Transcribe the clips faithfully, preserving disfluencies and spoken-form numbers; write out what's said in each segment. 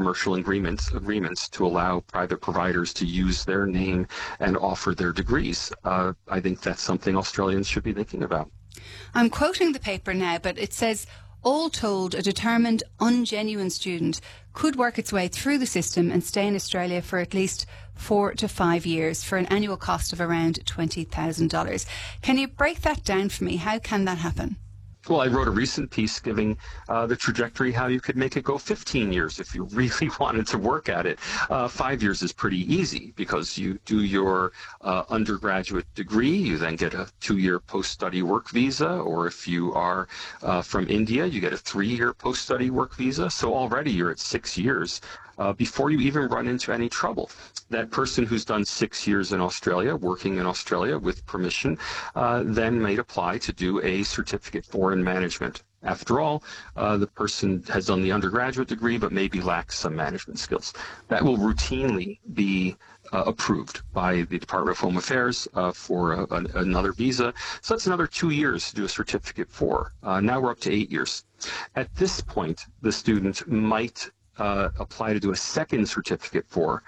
commercial agreements, agreements to allow private providers to use their name and offer their degrees. Uh, I think that's something Australians should be thinking about. I'm quoting the paper now, but it says, all told, a determined, ungenuine student could work its way through the system and stay in Australia for at least four to five years for an annual cost of around twenty thousand dollars. Can you break that down for me? How can that happen? Well, I wrote a recent piece giving uh, the trajectory how you could make it go fifteen years if you really wanted to work at it. Uh, five years is pretty easy because you do your uh, undergraduate degree, you then get a two-year post-study work visa, or if you are uh, from India, you get a three-year post-study work visa. So already you're at six years. Uh, before you even run into any trouble. That person who's done six years in Australia, working in Australia with permission, uh, then might apply to do a certificate four in management. After all, uh, the person has done the undergraduate degree but maybe lacks some management skills. That will routinely be uh, approved by the Department of Home Affairs uh, for a, a, another visa. So that's another two years to do a certificate four. Uh, now we're up to eight years. At this point, the student might Uh, apply to do a second certificate for,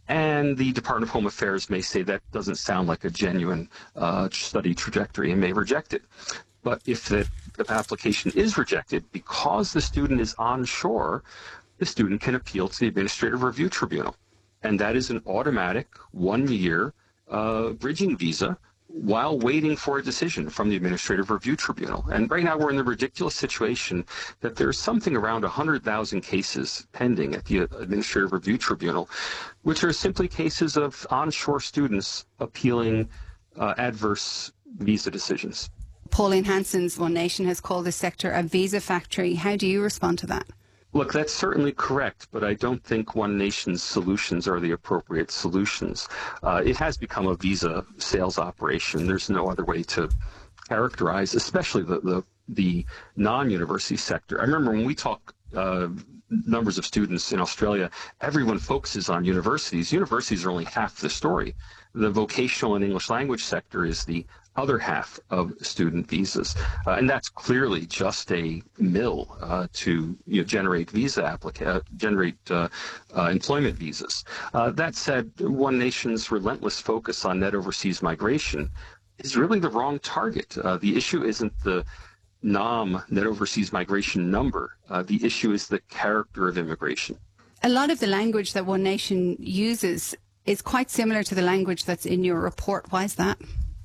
and the Department of Home Affairs may say that doesn't sound like a genuine uh, study trajectory and may reject it. But if the, the application is rejected because the student is onshore, the student can appeal to the Administrative Review Tribunal, and that is an automatic one-year uh, bridging visa while waiting for a decision from the Administrative Review Tribunal. And right now we're in the ridiculous situation that there's something around one hundred thousand cases pending at the Administrative Review Tribunal, which are simply cases of onshore students appealing uh, adverse visa decisions. Pauline Hanson's One Nation has called this sector a visa factory. How do you respond to that? Look, that's certainly correct, but I don't think One Nation's solutions are the appropriate solutions. Uh, it has become a visa sales operation. There's no other way to characterize, especially the, the, the non-university sector. I remember when we talk uh, numbers of students in Australia, everyone focuses on universities. Universities are only half the story. The vocational and English language sector is the other half of student visas, uh, and that's clearly just a mill uh, to you know, generate visa applica- uh, generate uh, uh, employment visas. Uh, that said, One Nation's relentless focus on net overseas migration is really the wrong target. Uh, the issue isn't the N O M, net overseas migration number. Uh, the issue is the character of immigration. A lot of the language that One Nation uses is quite similar to the language that's in your report. Why is that?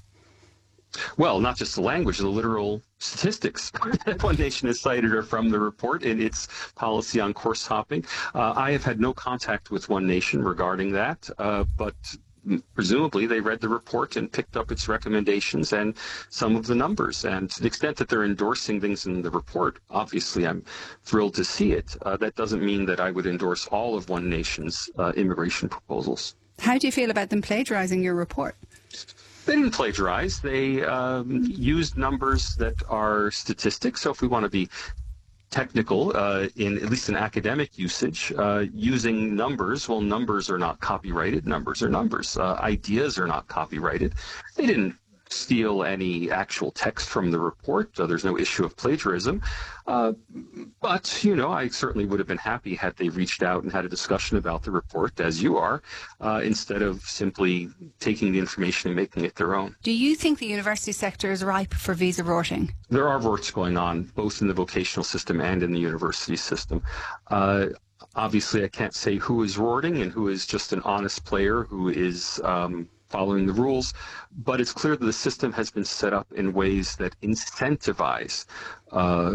Well, not just the language, the literal statistics One Nation has cited are from the report in its policy on course hopping. Uh, I have had no contact with One Nation regarding that, uh, but presumably they read the report and picked up its recommendations and some of the numbers. And to the extent that they're endorsing things in the report, obviously I'm thrilled to see it. Uh, that doesn't mean that I would endorse all of One Nation's uh, immigration proposals. How do you feel about them plagiarizing your report? They didn't plagiarize. They um, used numbers that are statistics. So if we want to be technical, uh, in at least in academic usage, uh, using numbers, well, numbers are not copyrighted. Numbers are numbers. Uh, ideas are not copyrighted. They didn't steal any actual text from the report. So there's no issue of plagiarism. Uh, but, you know, I certainly would have been happy had they reached out and had a discussion about the report, as you are, uh, instead of simply taking the information and making it their own. Do you think the university sector is ripe for visa rorting? There are rorts going on, both in the vocational system and in the university system. Uh, obviously, I can't say who is rorting and who is just an honest player who is um, following the rules, but it's clear that the system has been set up in ways that incentivize uh,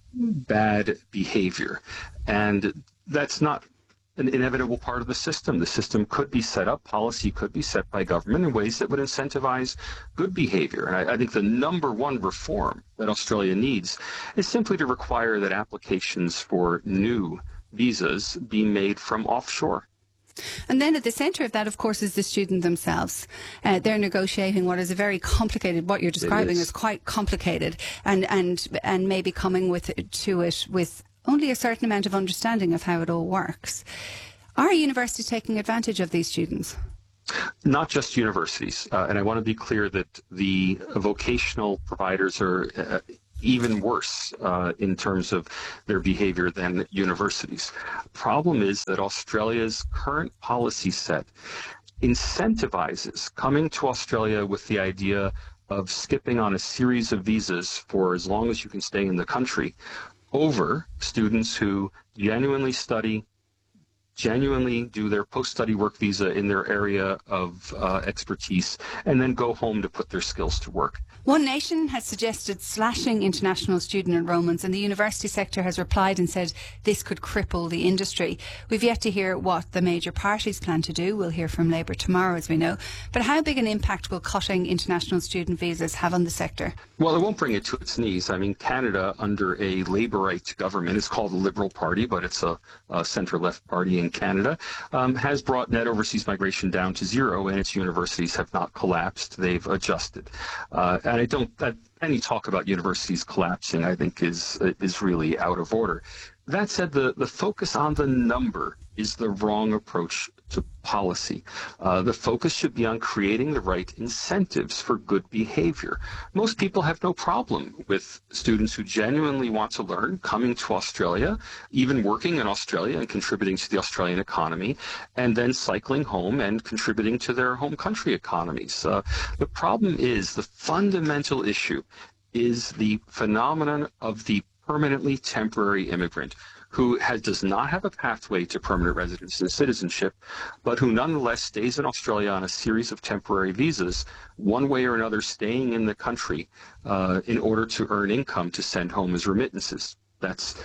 bad behavior. And that's not an inevitable part of the system. The system could be set up, policy could be set by government in ways that would incentivize good behavior. And I, I think the number one reform that Australia needs is simply to require that applications for new visas be made from offshore. And then at the centre of that, of course, is the student themselves. Uh, they're negotiating what is a very complicated, what you're describing is. is quite complicated, and, and, and maybe coming with to it with only a certain amount of understanding of how it all works. Are universities taking advantage of these students? Not just universities. Uh, and I want to be clear that the vocational providers are uh, even worse uh, in terms of their behavior than universities. Problem is that Australia's current policy set incentivizes coming to Australia with the idea of skipping on a series of visas for as long as you can stay in the country over students who genuinely study, genuinely do their post-study work visa in their area of uh, expertise, and then go home to put their skills to work. One Nation has suggested slashing international student enrolments, and the university sector has replied and said this could cripple the industry. We've yet to hear what the major parties plan to do. We'll hear from Labour tomorrow, as we know. But how big an impact will cutting international student visas have on the sector? Well, it won't bring it to its knees. I mean, Canada, under a Labourite government, it's called the Liberal Party, but it's a, a centre-left party in Canada, um, has brought net overseas migration down to zero, and its universities have not collapsed. They've adjusted. Uh, and I don't, that, any talk about universities collapsing, I think, is is really out of order. That said, the, the focus on the number is the wrong approach to policy. Uh, the focus should be on creating the right incentives for good behavior. Most people have no problem with students who genuinely want to learn coming to Australia, even working in Australia and contributing to the Australian economy, and then cycling home and contributing to their home country economies. Uh, the problem is, the fundamental issue is the phenomenon of the permanently temporary immigrant who has, does not have a pathway to permanent residence and citizenship, but who nonetheless stays in Australia on a series of temporary visas, one way or another staying in the country uh, in order to earn income to send home as remittances. That's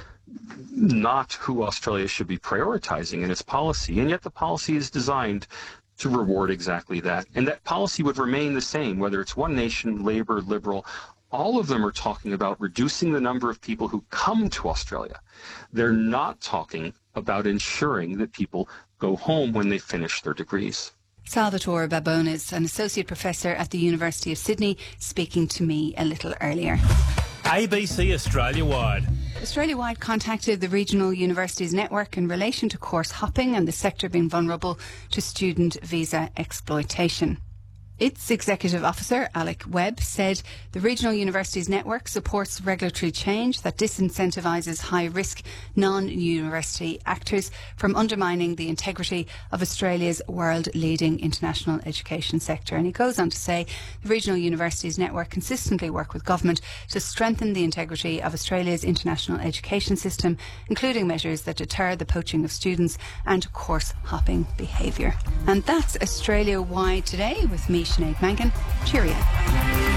not who Australia should be prioritizing in its policy, and yet the policy is designed to reward exactly that. And that policy would remain the same, whether it's One Nation, Labour, Liberal. All of them are talking about reducing the number of people who come to Australia. They're not talking about ensuring that people go home when they finish their degrees. Salvatore Babone is an associate professor at the University of Sydney, speaking to me a little earlier. A B C Australia-wide. Australia-wide contacted the Regional Universities Network in relation to course hopping and the sector being vulnerable to student visa exploitation. Its executive officer, Alec Webb, said the Regional Universities Network supports regulatory change that disincentivises high-risk non-university actors from undermining the integrity of Australia's world-leading international education sector. And he goes on to say the Regional Universities Network consistently work with government to strengthen the integrity of Australia's international education system, including measures that deter the poaching of students and course-hopping behaviour. And that's Australia-wide today with me, Sinead Mankin. Cheerio.